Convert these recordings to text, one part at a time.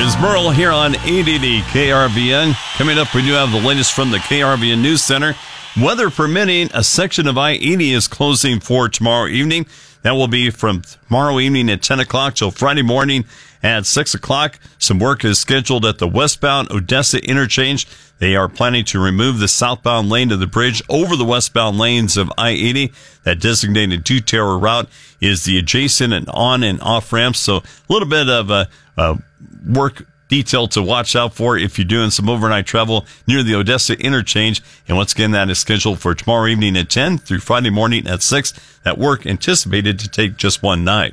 is Merle here on 880 KRVN. Coming up, we do have the latest from the KRVN News Center. Weather permitting, a section of I-80 is closing for tomorrow evening. That will be from tomorrow evening at 10 o'clock till Friday morning at 6 o'clock. Some work is scheduled at the westbound Odessa interchange. They are planning to remove the southbound lane of the bridge over the westbound lanes of I-80. That designated two-tower route is the adjacent and on and off ramps. So a little bit of a work detail to watch out for if you're doing some overnight travel near the Odessa interchange. And once again, that is scheduled for tomorrow evening at 10 through Friday morning at 6. That work anticipated to take just one night.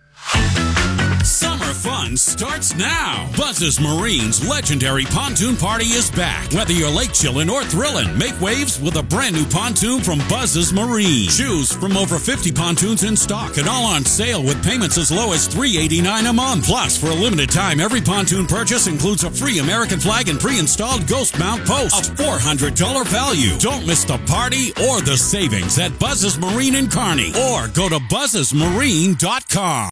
Summer fun starts now. Buzz's Marine's legendary pontoon party is back. Whether you're lake chillin' or thrillin', make waves with a brand new pontoon from Buzz's Marine. Choose from over 50 pontoons in stock and all on sale with payments as low as $389 a month. Plus, for a limited time, every pontoon purchase includes a free American flag and pre-installed ghost mount post. A $400 value. Don't miss the party or the savings at Buzz's Marine in Kearney or go to buzzesmarine.com.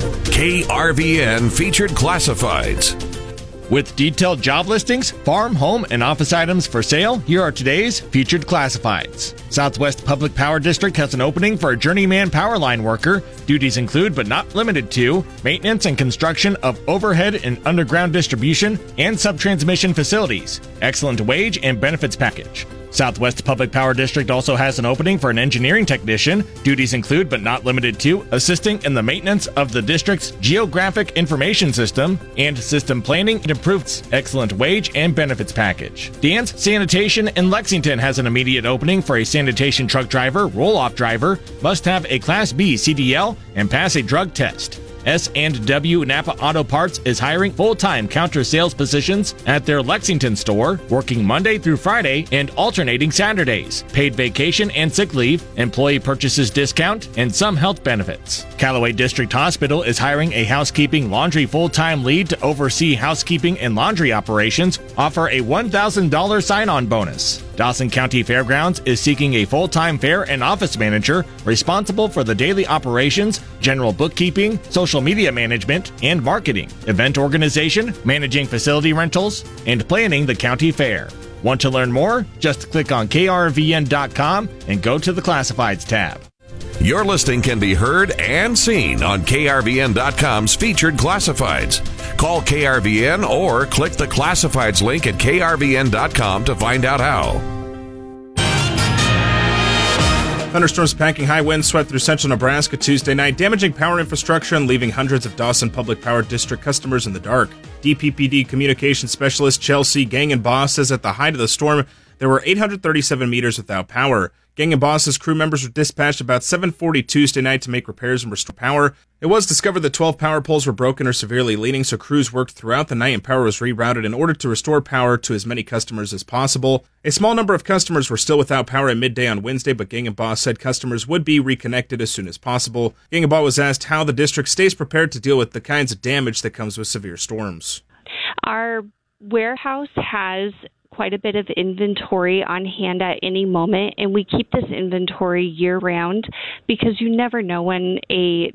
KRVN Featured Classifieds. With detailed job listings, farm, home, and office items for sale, here are today's Featured Classifieds. Southwest Public Power District has an opening for a journeyman power line worker. Duties include, but not limited to, maintenance and construction of overhead and underground distribution and subtransmission facilities. Excellent wage and benefits package. Southwest Public Power District also has an opening for an engineering technician. Duties include, but not limited to, assisting in the maintenance of the district's geographic information system and system planning and improvements. Excellent wage and benefits package. Dan's Sanitation in Lexington has an immediate opening for a sanitation truck driver, roll-off driver, must have a Class B CDL and pass a drug test. S&W Napa Auto Parts is hiring full-time counter sales positions at their Lexington store, working Monday through Friday and alternating Saturdays. Paid vacation and sick leave, employee purchases discount, and some health benefits. Callaway District Hospital is hiring a housekeeping laundry full-time lead to oversee housekeeping and laundry operations, offer a $1,000 sign-on bonus. Dawson County Fairgrounds is seeking a full-time fair and office manager responsible for the daily operations, general bookkeeping, social media management, and marketing, event organization, managing facility rentals, and planning the county fair. Want to learn more? Just click on krvn.com and go to the Classifieds tab. Your listing can be heard and seen on krvn.com's Featured Classifieds. Call KRVN or click the Classifieds link at krvn.com to find out how. Thunderstorms packing high winds swept through central Nebraska Tuesday night, damaging power infrastructure and leaving hundreds of Dawson Public Power District customers in the dark. DPPD Communications Specialist Chelsea Gang and Boss says at the height of the storm, there were 837 meters without power. Gang and Boss's crew members were dispatched about 7:40 Tuesday night to make repairs and restore power. It was discovered that 12 power poles were broken or severely leaning, so crews worked throughout the night and power was rerouted in order to restore power to as many customers as possible. A small number of customers were still without power at midday on Wednesday, but Gang and Boss said customers would be reconnected as soon as possible. Gang and Boss was asked how the district stays prepared to deal with the kinds of damage that comes with severe storms. Our warehouse has quite a bit of inventory on hand at any moment, and we keep this inventory year round because you never know when a